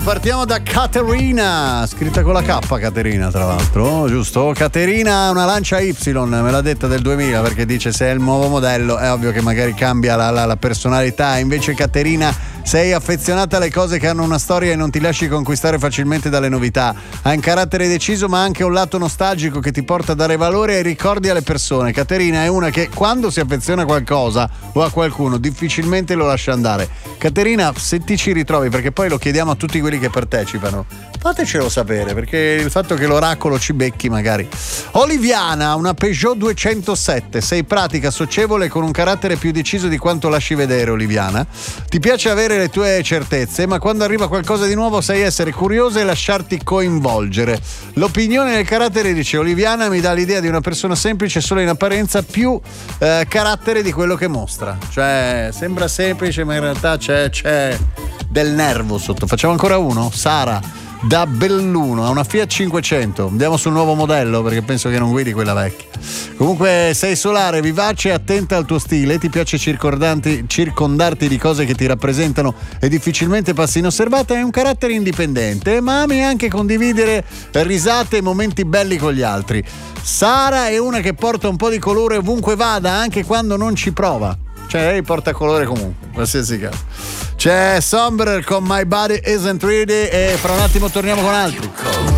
Partiamo da Caterina, scritta con la K, Caterina tra l'altro, giusto? Caterina ha una Lancia Y, me l'ha detta del 2000, perché dice se è il nuovo modello è ovvio che magari cambia la personalità. Invece Caterina, sei affezionata alle cose che hanno una storia e non ti lasci conquistare facilmente dalle novità. Hai un carattere deciso ma anche un lato nostalgico che ti porta a dare valore ai ricordi e alle persone. Caterina è una che quando si affeziona a qualcosa o a qualcuno difficilmente lo lascia andare. Caterina, se ti ci ritrovi, perché poi lo chiediamo a tutti quelli che partecipano, fatecelo sapere, perché il fatto che l'oracolo ci becchi magari. Oliviana, una Peugeot 207, sei pratica, socievole, con un carattere più deciso di quanto lasci vedere. Oliviana, ti piace avere le tue certezze, ma quando arriva qualcosa di nuovo sai essere curiosa e lasciarti coinvolgere. L'opinione del carattere, dice Oliviana, mi dà l'idea di una persona semplice solo in apparenza, più carattere di quello che mostra. Cioè sembra semplice ma in realtà c'è del nervo sotto. Facciamo ancora uno? Sara da Belluno, ha una Fiat 500. Andiamo sul nuovo modello perché penso che non guidi quella vecchia. Comunque sei solare, vivace, attenta al tuo stile, ti piace circondarti di cose che ti rappresentano e difficilmente passi inosservata. Hai un carattere indipendente, ma ami anche condividere risate e momenti belli con gli altri. Sara è una che porta un po' di colore ovunque vada, anche quando non ci prova. Cioè lei porta colore comunque, qualsiasi caso. C'è Somber con My Body Isn't Ready e fra un attimo torniamo con altri.